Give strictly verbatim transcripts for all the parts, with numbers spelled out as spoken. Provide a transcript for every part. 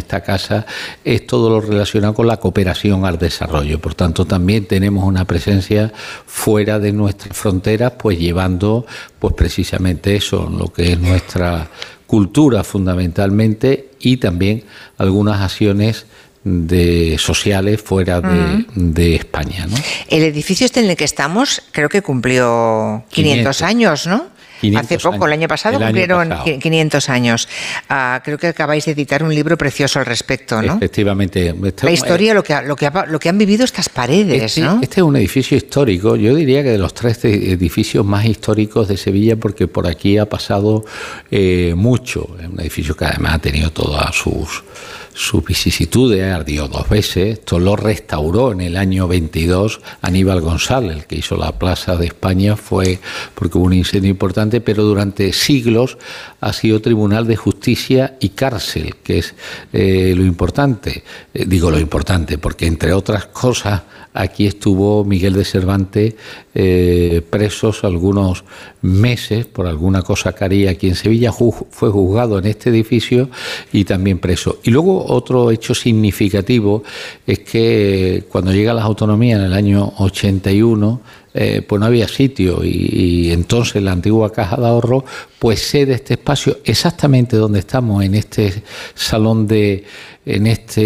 esta casa es todo lo relacionado con la cooperación al desarrollo. Por tanto, también tenemos una presencia fuera de nuestras fronteras, pues llevando pues precisamente eso, lo que es nuestra cultura fundamentalmente, y también algunas acciones de sociales fuera de, uh-huh. de España, ¿no? El edificio este en el que estamos creo que cumplió quinientos, quinientos años, ¿no? Hace poco, años. el año pasado, el cumplieron año pasado. quinientos años. Uh, creo que acabáis de editar un libro precioso al respecto, ¿no? Efectivamente. La historia, lo que, lo que, ha, lo que han vivido estas paredes, este, ¿no? Este es un edificio histórico, yo diría que de los tres edificios más históricos de Sevilla, porque por aquí ha pasado eh, mucho. Es un edificio que además ha tenido todas sus... sus vicisitudes, ardió dos veces. Esto lo restauró en el año veintidós Aníbal González, el que hizo la Plaza de España, fue porque hubo un incendio importante, pero durante siglos ha sido Tribunal de Justicia y cárcel, que es eh, lo importante. Eh, digo lo importante porque, entre otras cosas, aquí estuvo Miguel de Cervantes eh, presos algunos meses por alguna cosa que haría aquí en Sevilla. Ju- fue juzgado en este edificio y también preso. Y luego otro hecho significativo es que cuando llega las autonomías en el año ochenta y uno, eh, pues no había sitio y, y entonces la antigua Caja de Ahorro pues cede este espacio exactamente donde estamos, en este salón de en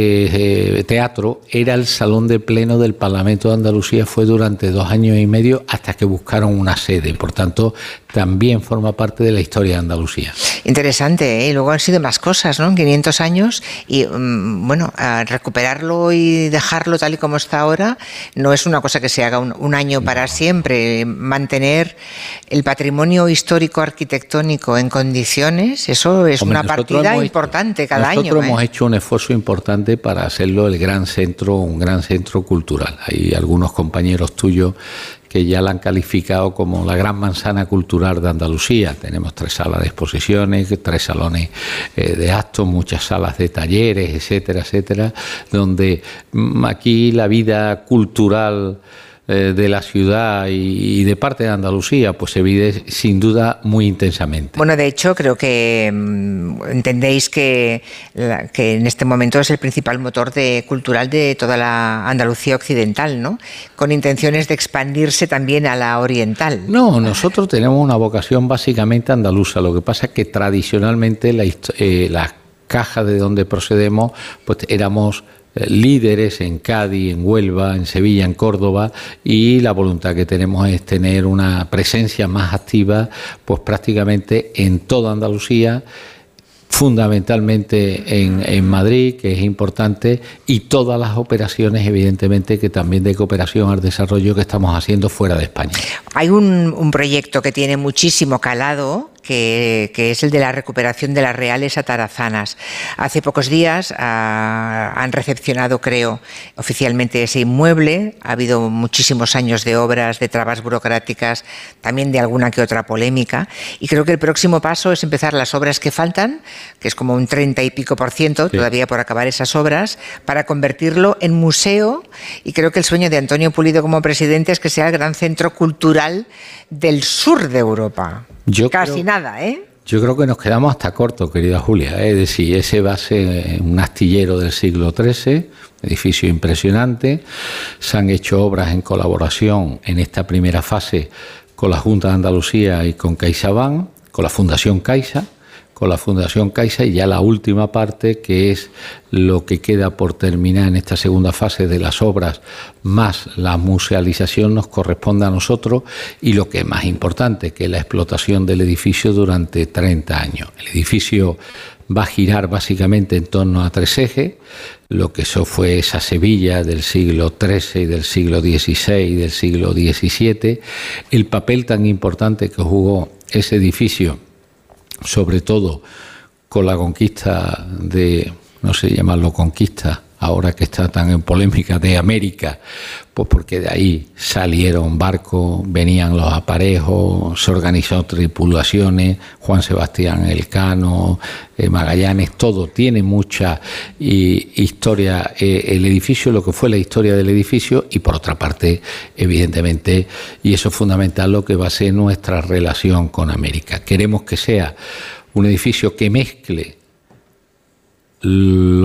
este eh, teatro, era el salón de pleno del Parlamento de Andalucía, fue durante dos años y medio hasta que buscaron una sede, por tanto también forma parte de la historia de Andalucía. Interesante, ¿eh? Y luego han sido más cosas, ¿no? quinientos años y um, bueno, a recuperarlo y dejarlo tal y como está ahora no es una cosa que se haga un, un año para siempre. Mantener el patrimonio histórico arquitectónico en condiciones, eso es Hombre, una partida importante hecho, cada nosotros año. Nosotros hemos ¿eh? hecho un esfuerzo importante para hacerlo el gran centro, un gran centro cultural. Hay algunos compañeros tuyos que ya la han calificado como la gran manzana cultural de Andalucía. Tenemos tres salas de exposiciones, tres salones eh, de actos, muchas salas de talleres, etcétera, etcétera, donde aquí la vida cultural de la ciudad y de parte de Andalucía pues se vive sin duda muy intensamente. Bueno, de hecho creo que mmm, entendéis que, la, que en este momento es el principal motor de, cultural de toda la Andalucía occidental, ¿no? Con intenciones de expandirse también a la oriental. No, nosotros tenemos una vocación básicamente andaluza. Lo que pasa es que tradicionalmente la, eh, las cajas de donde procedemos pues éramos líderes en Cádiz, en Huelva, en Sevilla, en Córdoba, y la voluntad que tenemos es tener una presencia más activa pues prácticamente en toda Andalucía, fundamentalmente en, en Madrid, que es importante, y todas las operaciones, evidentemente, que también de cooperación al desarrollo que estamos haciendo fuera de España. Hay un, un proyecto que tiene muchísimo calado, Que, que es el de la recuperación de las Reales Atarazanas. Hace pocos días ah, han recepcionado, creo, oficialmente ese inmueble. Ha habido muchísimos años de obras, de trabas burocráticas, también de alguna que otra polémica. Y creo que el próximo paso es empezar las obras que faltan, que es como un treinta y pico por ciento, sí, todavía por acabar esas obras, para convertirlo en museo. Y creo que el sueño de Antonio Pulido como presidente es que sea el gran centro cultural del sur de Europa. Yo Casi creo, nada, ¿eh? Yo creo que nos quedamos hasta corto, querida Julia. ¿eh? Es decir, ese va a ser un astillero del siglo trece, edificio impresionante. Se han hecho obras en colaboración en esta primera fase con la Junta de Andalucía y con CaixaBank, con la Fundación Caixa, con la Fundación Caixa, y ya la última parte, que es lo que queda por terminar en esta segunda fase de las obras, más la musealización, nos corresponde a nosotros, y lo que es más importante, que es la explotación del edificio durante treinta años. El edificio va a girar básicamente en torno a tres ejes, lo que eso fue esa Sevilla del siglo trece y del siglo dieciséis y del siglo diecisiete, el papel tan importante que jugó ese edificio, sobre todo con la conquista de, no sé llamarlo conquista, ahora que está tan en polémica, de América, pues porque de ahí salieron barcos, venían los aparejos, se organizó tripulaciones, Juan Sebastián Elcano, eh, Magallanes, todo tiene mucha y, historia, eh, el edificio, lo que fue la historia del edificio, y por otra parte, evidentemente, y eso es fundamental, lo que va a ser nuestra relación con América. Queremos que sea un edificio que mezcle